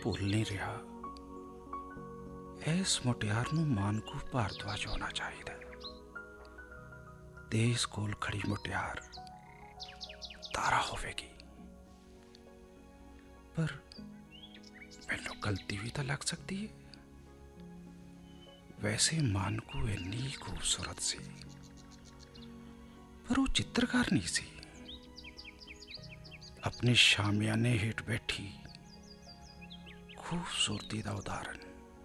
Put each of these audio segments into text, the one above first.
ਭੁੱਲ ਨਹੀਂ ਰਿਹਾ। ਇਸ ਮੁਟਿਆਰ ਨੂੰ ਮਾਨਕੂ ਭਾਰਦਵਾਜ ਹੋਣਾ ਚਾਹੀਦਾ ਤੇ ਇਸ ਕੋਲ ਖੜੀ ਮੁਟਿਆਰ ਤਾਰਾ ਹੋਵੇਗੀ। ਪਰ ਮੈਨੂੰ ਗਲਤੀ ਵੀ ਤਾਂ ਲੱਗ ਸਕਦੀ ਹੈ। ਵੈਸੇ ਮਾਨਕੂ ਇੰਨੀ ਖੂਬਸੂਰਤ ਸੀ, ਪਰ ਉਹ ਚਿੱਤਰਕਾਰ ਨਹੀਂ ਸੀ। ਆਪਣੇ ਸ਼ਾਮਿਆਨੇ ਹੇਠ ਬੈਠੀ ਖੂਬਸੂਰਤੀ ਦਾ ਉਦਾਹਰਨ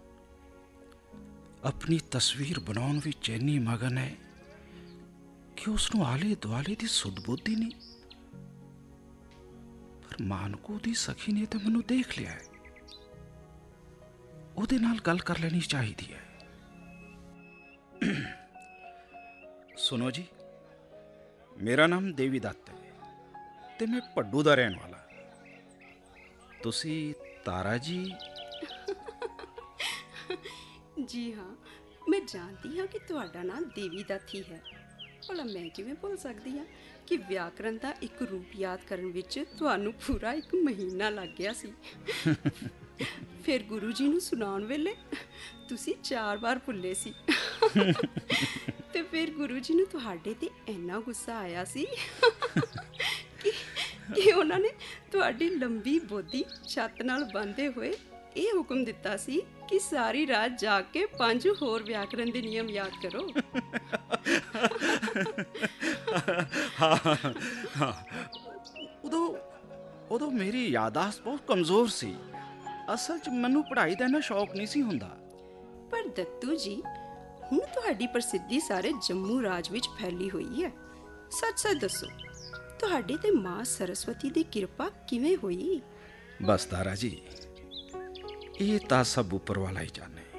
ਆਪਣੀ ਤਸਵੀਰ ਬਣਾਉਣ ਵਿੱਚ ਇੰਨੀ ਮਗਨ ਹੈ ਕਿ ਉਸਨੂੰ ਆਲੇ ਦੁਆਲੇ ਦੀ ਸੁੱਧ ਬੁੱਧ ਹੀ ਨਹੀਂ। ਪਰ ਮਾਨਕੂ ਦੀ ਸਖੀ ਨੇ ਤਾਂ ਮੈਨੂੰ ਦੇਖ ਲਿਆ ਹੈ, ਉਹਦੇ ਨਾਲ ਗੱਲ ਕਰ ਲੈਣੀ ਚਾਹੀਦੀ ਹੈ। ਸੁਣੋ ਜੀ, ਮੇਰਾ ਨਾਮ ਦੇਵੀ ਦੱਤ ਹੈ ਤੇ ਮੈਂ ਭੱਡੂ ਦਾ ਰਹਿਣ ਵਾਲਾ। ਤੁਸੀਂ ਤਾਰਾ ਜੀ? ਜੀ ਹਾਂ, ਮੈਂ ਜਾਣਦੀ ਹਾਂ ਕਿ ਤੁਹਾਡਾ ਨਾਮ ਦੇਵੀ ਦੱਤ ਹੀ ਹੈ। ਭਲਾ ਮੈਂ ਕਿਵੇਂ ਭੁੱਲ ਸਕਦੀ ਹਾਂ ਕਿ ਵਿਆਕਰਨ ਦਾ ਇੱਕ ਰੂਪ ਯਾਦ ਕਰਨ ਵਿੱਚ ਤੁਹਾਨੂੰ ਪੂਰਾ 1 ਮਹੀਨਾ ਲੱਗ ਗਿਆ ਸੀ। ਫਿਰ ਗੁਰੂ ਜੀ ਨੂੰ ਸੁਣਾਉਣ ਵੇਲੇ ਤੁਸੀਂ 4 ਵਾਰ ਭੁੱਲੇ ਸੀ। ਤੇ ਫਿਰ ਗੁਰੂ ਜੀ ਨੂੰ ਤੁਹਾਡੇ ਤੇ ਇੰਨਾ ਗੁੱਸਾ ਆਇਆ ਸੀ ਕਿ ਉਹਨਾਂ ਨੇ ਤੁਹਾਡੀ ਲੰਬੀ ਬੋਦੀ ਛੱਤ ਨਾਲ ਬੰਨ੍ਹਦੇ ਹੋਏ ਇਹ ਹੁਕਮ ਦਿੱਤਾ ਸੀ ਕਿ ਸਾਰੀ ਰਾਤ ਜਾਗ ਕੇ 5 ਹੋਰ ਵਿਆਕਰਨ ਦੇ ਨਿਯਮ ਯਾਦ ਕਰੋ। ਹਾਂ, ਉਦੋਂ ਮੇਰੀ ਯਾਦਾਸ਼ਤ ਬਹੁਤ ਕਮਜ਼ੋਰ ਸੀ। ਅਸਲ 'ਚ ਮੈਨੂੰ ਪੜ੍ਹਾਈ ਦਾ ਇੰਨਾ ਸ਼ੌਕ ਨਹੀਂ ਸੀ ਹੁੰਦਾ। ਪਰ ਦੱਤੂ ਜੀ, ਹੁਣ ਤੁਹਾਡੀ ਪ੍ਰਸਿੱਧੀ ਸਾਰੇ ਜੰਮੂ ਰਾਜ ਵਿੱਚ ਫੈਲੀ ਹੋਈ ਹੈ। ਸੱਚ ਦੱਸੋ, ਤੁਹਾਡੇ ਤੇ ਮਾਂ ਸਰਸਵਤੀ ਦੀ ਕਿਰਪਾ ਕਿਵੇਂ ਹੋਈ? ਬਸ ਤਾਰਾ ਜੀ, ਇਹ ਤਾਂ ਸਭ ਉੱਪਰ ਵਾਲਾ ਹੀ ਜਾਣੇ।